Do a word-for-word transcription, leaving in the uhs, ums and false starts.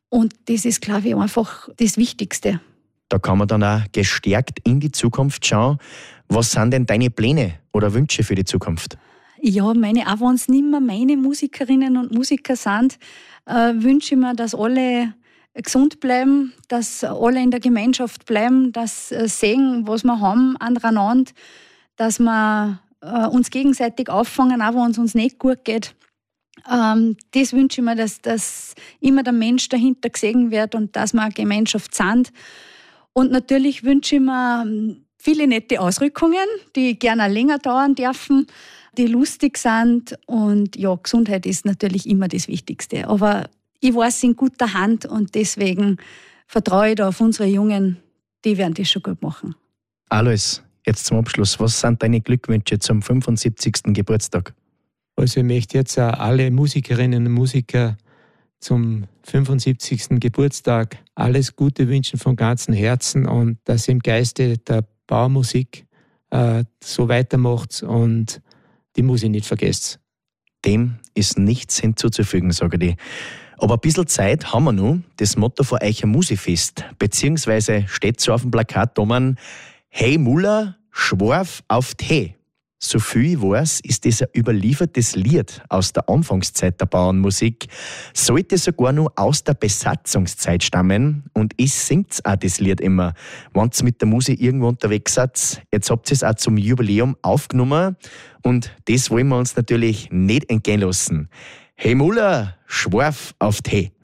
Und das ist, glaube ich, einfach das Wichtigste. Da kann man dann auch gestärkt in die Zukunft schauen. Was sind denn deine Pläne oder Wünsche für die Zukunft? Ja, meine, auch wenn es nicht mehr meine Musikerinnen und Musiker sind, äh, wünsche ich mir, dass alle gesund bleiben, dass alle in der Gemeinschaft bleiben, dass äh, sehen, was wir haben aneinander, dass wir äh, uns gegenseitig auffangen, auch wenn es uns nicht gut geht. Ähm, das wünsche ich mir, dass, dass immer der Mensch dahinter gesehen wird und dass wir eine Gemeinschaft sind. Und natürlich wünsche ich mir viele nette Ausrückungen, die gerne länger dauern dürfen, die lustig sind. Und ja, Gesundheit ist natürlich immer das Wichtigste. Aber ich weiß in guter Hand und deswegen vertraue ich da auf unsere Jungen, die werden das schon gut machen. Alois, jetzt zum Abschluss, was sind deine Glückwünsche zum fünfundsiebzigsten Geburtstag? Also ich möchte jetzt auch alle Musikerinnen und Musiker zum fünfundsiebzigsten Geburtstag alles Gute wünschen von ganzem Herzen und dass ihr im Geiste der Baumusik äh, so weitermacht und die Musik nicht vergesst. Dem ist nichts hinzuzufügen, sage ich. Aber ein bisschen Zeit haben wir noch. Das Motto von euch ein Musifest, beziehungsweise steht so auf dem Plakat oben: Hey Muller, Schwarf auf Tee. So viel ich weiß, ist das ein überliefertes Lied aus der Anfangszeit der Bauernmusik, sollte sogar noch aus der Besatzungszeit stammen und ich singt auch das Lied immer, wenn ihr mit der Musik irgendwo unterwegs seid. Jetzt habt ihr es auch zum Jubiläum aufgenommen und das wollen wir uns natürlich nicht entgehen lassen. Hey Muller, Schwarf auf Tee.